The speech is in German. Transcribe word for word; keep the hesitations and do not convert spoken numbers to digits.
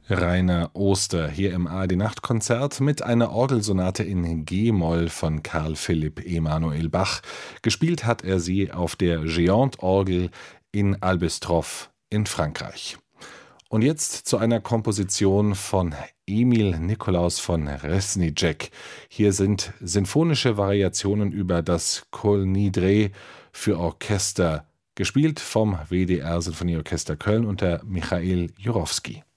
Rainer Oster hier im A R D-Nachtkonzert mit einer Orgelsonate in G-Moll von Karl Philipp Emanuel Bach. Gespielt hat er sie auf der Géant-Orgel in Albestroff in Frankreich. Und jetzt zu einer Komposition von Emil Nikolaus von Resnicek. Hier sind sinfonische Variationen über das Kol Nidre für Orchester, gespielt vom W D R Sinfonieorchester Köln unter Michail Jurowski.